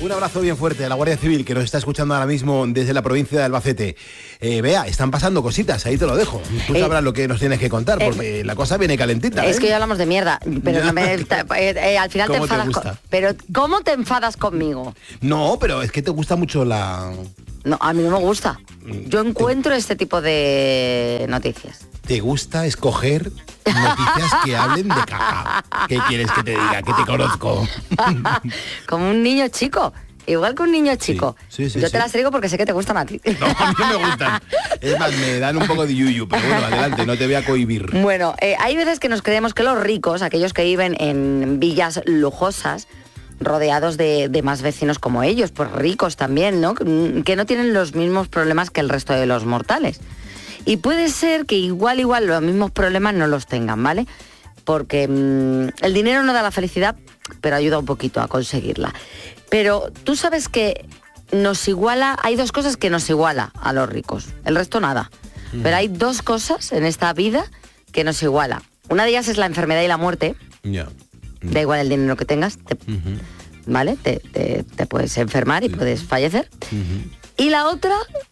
Un abrazo bien fuerte a la Guardia Civil que nos está escuchando ahora mismo desde la provincia de Albacete. Bea, están pasando cositas, ahí te lo dejo. Tú sabrás lo que nos tienes que contar, porque la cosa viene calentita. Es que ya hablamos de mierda, pero no al final te enfadas. Pero ¿cómo te enfadas conmigo? No, pero es que te gusta mucho la... No, a mí no me gusta. Yo encuentro este tipo de noticias. ¿Te gusta escoger noticias que hablen de caca? ¿Qué quieres que te diga? Que te conozco. Como un niño chico. Igual que un niño chico. Sí, Yo te las traigo porque sé que te gustan a ti. No, a mí no me gustan. Es más, me dan un poco de yuyu, pero bueno, adelante, no te voy a cohibir. Bueno, hay veces que nos creemos que los ricos, aquellos que viven en villas lujosas, rodeados de más vecinos como ellos, pues ricos también, ¿no? Que no tienen los mismos problemas que el resto de los mortales. Y puede ser que igual los mismos problemas no los tengan, ¿vale? Porque el dinero no da la felicidad, pero ayuda un poquito a conseguirla. Pero tú sabes que nos iguala, hay dos cosas que nos iguala a los ricos, el resto nada. Pero hay dos cosas en esta vida que nos iguala. Una de ellas es la enfermedad y la muerte. Da igual el dinero que tengas, ¿vale? Te puedes enfermar y puedes fallecer. Y la otra,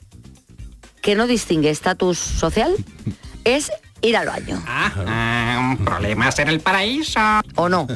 que no distingue estatus social, es ir al baño. Problemas en el paraíso. ¿O no?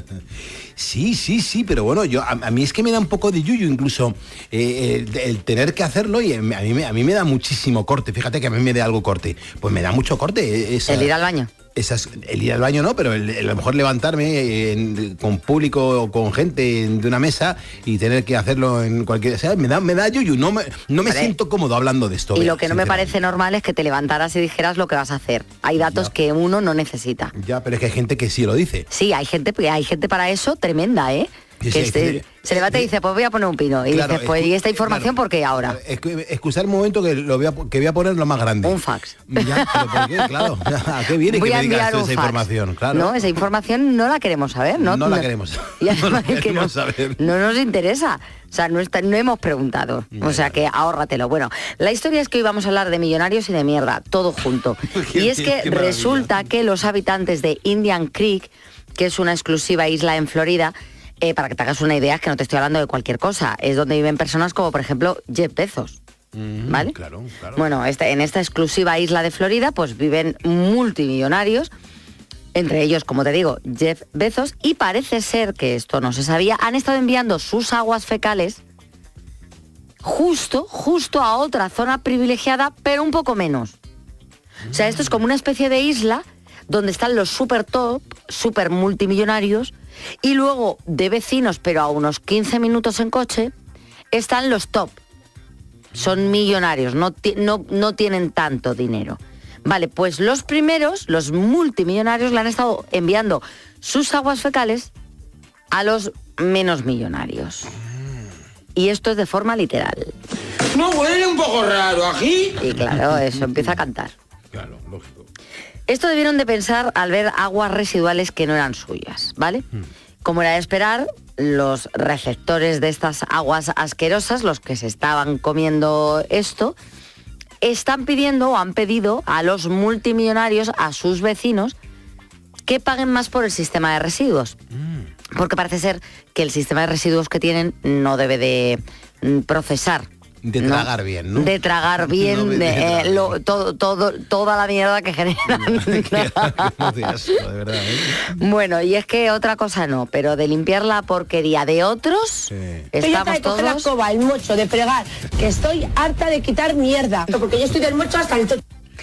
Sí, pero bueno, a mí es que me da un poco de yuyu incluso el tener que hacerlo, y a mí me da muchísimo corte. Fíjate que a mí me da algo corte. Pues me da mucho corte. El ir al baño. El ir al baño no, pero a lo mejor levantarme con público o con gente de una mesa y tener que hacerlo en cualquier... O sea, me da yuyu, no me siento cómodo hablando de esto. Y lo que no me parece normal es que te levantaras y dijeras lo que vas a hacer. Hay datos que uno no necesita. Ya, pero es que hay gente que sí lo dice. Sí, hay gente para eso tremenda, ¿eh? Que se levanta y dice, pues voy a poner un pino. Y dices, pues, ¿y esta información por qué ahora? Excusar un momento que voy a poner lo más grande. Un fax. Ya, pero ¿por qué? Claro. ¿A qué viene voy que me digas esa información? Claro. No, esa información no la queremos saber, ¿no? No la queremos. No la queremos saber. No nos interesa. O sea, no hemos preguntado. O sea, que ahórratelo. Bueno, la historia es que hoy vamos a hablar de millonarios y de mierda, todo junto. Y es que resulta que los habitantes de Indian Creek, que es una exclusiva isla en Florida, para que te hagas una idea, es que no te estoy hablando de cualquier cosa, es donde viven personas como, por ejemplo, Jeff Bezos, ¿vale? Claro. Bueno, en esta exclusiva isla de Florida, pues viven multimillonarios, entre ellos, como te digo, Jeff Bezos, y parece ser, que esto no se sabía, han estado enviando sus aguas fecales justo a otra zona privilegiada, pero un poco menos. O sea, esto es como una especie de isla donde están los super top, super multimillonarios, y luego de vecinos, pero a unos 15 minutos en coche, están los top. Son millonarios, no tienen tanto dinero. Vale, pues los primeros, los multimillonarios, le han estado enviando sus aguas fecales a los menos millonarios. Y esto es de forma literal. ¿No huele un poco raro aquí? Y claro, eso empieza a cantar. Claro, lógico. Esto debieron de pensar al ver aguas residuales que no eran suyas, ¿vale? Como era de esperar, los receptores de estas aguas asquerosas, los que se estaban comiendo esto, están pidiendo o han pedido a los multimillonarios, a sus vecinos, que paguen más por el sistema de residuos. Porque parece ser que el sistema de residuos que tienen no debe de procesar. De tragar bien, ¿no? De tragar bien, toda la mierda que generan. De verdad, ¿eh? Bueno, y es que otra cosa no, pero de limpiar la porquería de otros, estamos todos... la escoba, el mocho, de fregar, que estoy harta de quitar mierda, porque yo estoy del mocho hasta el...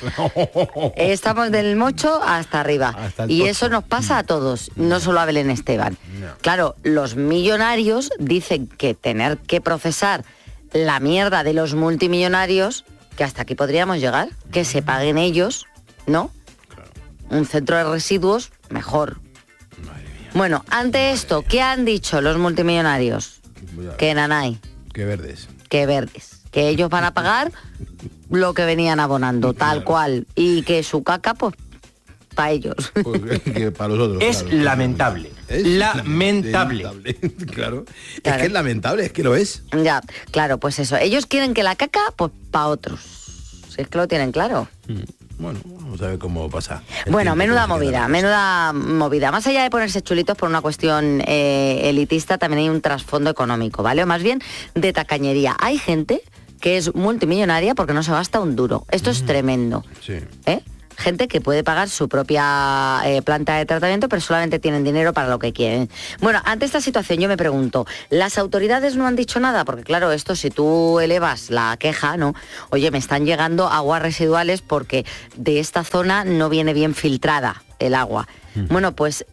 Estamos del mocho hasta arriba. Y eso nos pasa a todos, no solo a Belén Esteban. No. Claro, los millonarios dicen que tener que procesar la mierda de los multimillonarios, que hasta aquí podríamos llegar, que se paguen ellos, ¿no? Claro. Un centro de residuos, mejor. Bueno, ante esto, ¿qué han dicho los multimillonarios? Que nanay. Que verdes. Que ellos van a pagar lo que venían abonando, tal cual. Y que su caca, pues, para ellos. Pues que para los otros. Es claro. lamentable. Es lamentable. Claro. Es que es lamentable, es que lo es. Ya, claro, pues eso. Ellos quieren que la caca, pues para otros. Si es que lo tienen claro. Bueno, Vamos a ver cómo pasa. Bueno, menuda movida. Más allá de ponerse chulitos por una cuestión elitista, también hay un trasfondo económico, ¿vale? O más bien de tacañería. Hay gente que es multimillonaria porque no se gasta un duro. Esto es tremendo. Sí. Gente que puede pagar su propia planta de tratamiento, pero solamente tienen dinero para lo que quieren. Bueno, ante esta situación yo me pregunto, ¿las autoridades no han dicho nada? Porque claro, esto si tú elevas la queja, ¿no? Oye, me están llegando aguas residuales porque de esta zona no viene bien filtrada el agua. Bueno, pues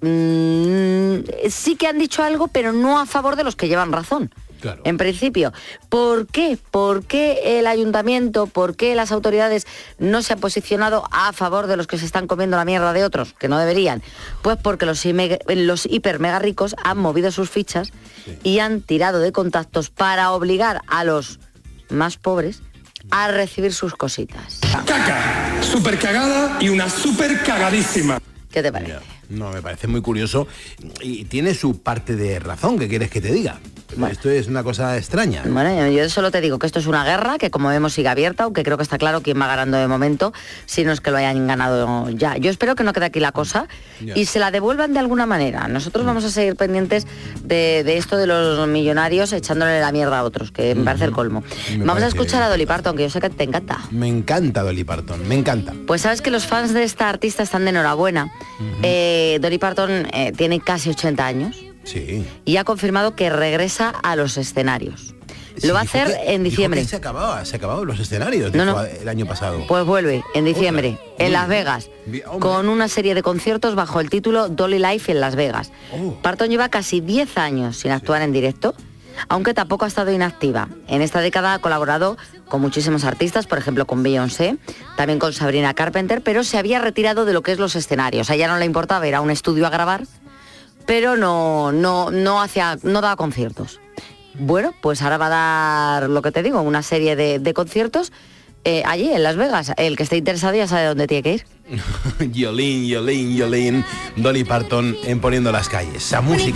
sí que han dicho algo, pero no a favor de los que llevan razón. Claro. En principio, ¿por qué? ¿Por qué el ayuntamiento, por qué las autoridades no se han posicionado a favor de los que se están comiendo la mierda de otros, que no deberían? Pues porque los hiper mega ricos han movido sus fichas y han tirado de contactos para obligar a los más pobres a recibir sus cositas. Caca, súper cagada y una súper cagadísima. ¿Qué te parece? No, me parece muy curioso y tiene su parte de razón, ¿qué quieres que te diga? Bueno. Esto es una cosa extraña. Bueno, yo solo te digo que esto es una guerra que como vemos sigue abierta, aunque creo que está claro quién va ganando de momento, si no es que lo hayan ganado ya. Yo espero que no quede aquí la cosa y se la devuelvan de alguna manera. Nosotros vamos a seguir pendientes de esto de los millonarios echándole la mierda a otros, que me parece el colmo. Vamos a escuchar a Dolly Parton, que yo sé que te encanta. Me encanta Dolly Parton, me encanta. Pues sabes que los fans de esta artista están de enhorabuena. Dolly Parton tiene casi 80 años. Sí. Y ha confirmado que regresa a los escenarios. Lo va a hacer en diciembre. Se acababan los escenarios el año pasado. Pues vuelve en diciembre, en Las Vegas, con una serie de conciertos bajo el título Dolly Life en Las Vegas. Parton lleva casi 10 años sin actuar en directo, aunque tampoco ha estado inactiva. En esta década ha colaborado con muchísimos artistas, por ejemplo con Beyoncé, también con Sabrina Carpenter, pero se había retirado de lo que es los escenarios. A ella no le importaba ir a un estudio a grabar, pero no daba conciertos. Bueno, pues ahora va a dar, lo que te digo, una serie de conciertos allí en Las Vegas. El que esté interesado ya sabe dónde tiene que ir. Yolín, Dolly Parton en Poniendo las Calles. Esa música.